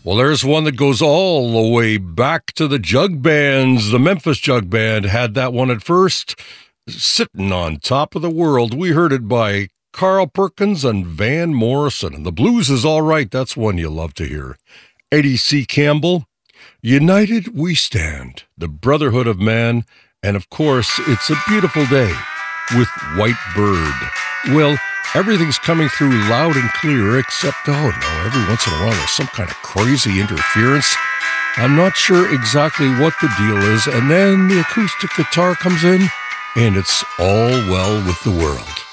Well, there's one that goes all the way back to the jug bands. The Memphis Jug Band had that one at first, Sitting on Top of the World. We heard it by Carl Perkins and Van Morrison. And the blues is all right. That's one you love to hear. Eddie C. Campbell, United We Stand, the Brotherhood of Man. And of course, It's a Beautiful Day with White Bird. Well, everything's coming through loud and clear, except, oh no, every once in a while there's some kind of crazy interference. I'm not sure exactly what the deal is, and then the acoustic guitar comes in, and it's all well with the world.